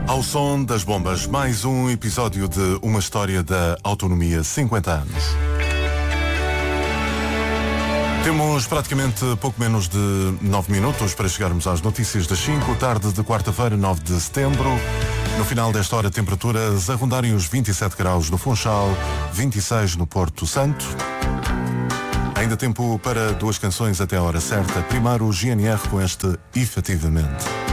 Ao som das bombas, mais um episódio de Uma História da Autonomia, 50 anos. Temos praticamente pouco menos de 9 minutos para chegarmos às notícias das 5, tarde de quarta-feira, 9 de setembro. No final desta hora, temperaturas a rondarem os 27 graus no Funchal, 26 no Porto Santo. Ainda tempo para duas canções até a hora certa. Primeiro o GNR com este Efetivamente.